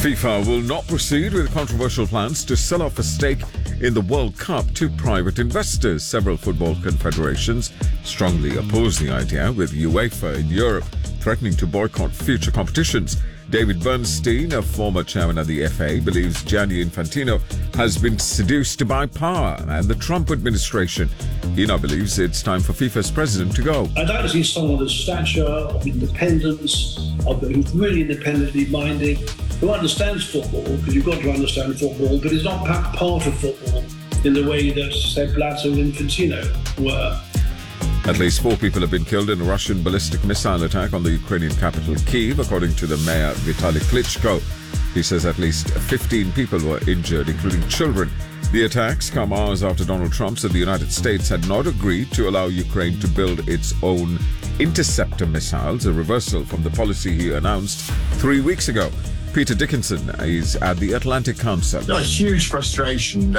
FIFA will not proceed with controversial plans to sell off a stake in the World Cup to private investors. Several football confederations strongly oppose the idea, with UEFA in Europe threatening to boycott future competitions. David Bernstein, a former chairman of the FA, believes Gianni Infantino has been seduced by power and the Trump administration. He now believes it's time for FIFA's president to go. I'd like to see someone of stature, of independence, who's really independently minded, who understands football, because you've got to understand football, but is not part of football in the way that, say, Blatter and Infantino were. At least 4 people have been killed in a Russian ballistic missile attack on the Ukrainian capital, Kyiv, according to the mayor, Vitaly Klitschko. He says at least 15 people were injured, including children. The attacks come hours after Donald Trump said the United States had not agreed to allow Ukraine to build its own interceptor missiles, a reversal from the policy he announced 3 weeks ago. Peter Dickinson is at the Atlantic Council. A huge frustration,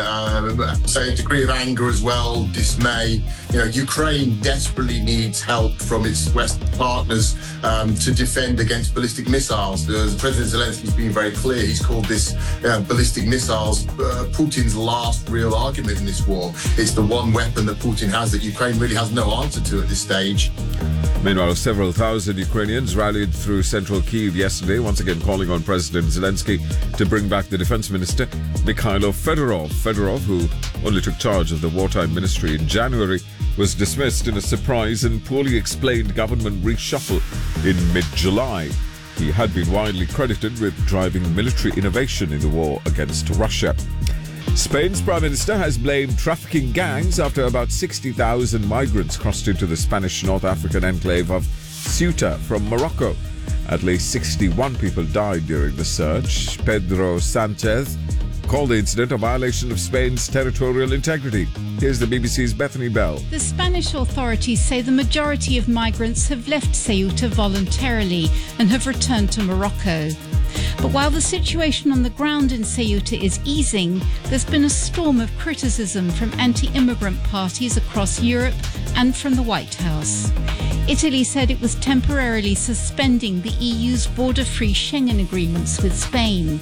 say a degree of anger as well, dismay. Ukraine desperately needs help from its Western partners to defend against ballistic missiles. President Zelensky's been very clear. He's called this ballistic missiles Putin's last real argument in this war. It's the one weapon that Putin has that Ukraine really has no answer to at this stage. Meanwhile, several thousand Ukrainians rallied through central Kyiv yesterday, once again calling on President Zelensky to bring back the defense minister, Mikhailo Fedorov. Fedorov, who only took charge of the wartime ministry in January, was dismissed in a surprise and poorly explained government reshuffle in mid-July. He had been widely credited with driving military innovation in the war against Russia. Spain's Prime Minister has blamed trafficking gangs after about 60,000 migrants crossed into the Spanish North African enclave of Ceuta from Morocco. At least 61 people died during the surge. Pedro Sanchez called the incident a violation of Spain's territorial integrity. Here's the BBC's Bethany Bell. The Spanish authorities say the majority of migrants have left Ceuta voluntarily and have returned to Morocco. But while the situation on the ground in Ceuta is easing, there's been a storm of criticism from anti-immigrant parties across Europe and from the White House. Italy said it was temporarily suspending the EU's border-free Schengen agreements with Spain.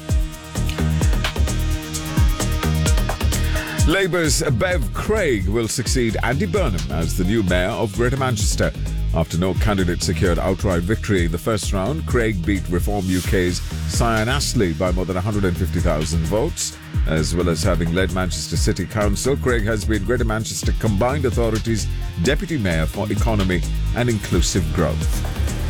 Labour's Bev Craig will succeed Andy Burnham as the new mayor of Greater Manchester. After no candidate secured outright victory in the first round, Craig beat Reform UK's Cyan Astley by more than 150,000 votes. As well as having led Manchester City Council, Craig has been Greater Manchester Combined Authority's Deputy Mayor for Economy and Inclusive Growth.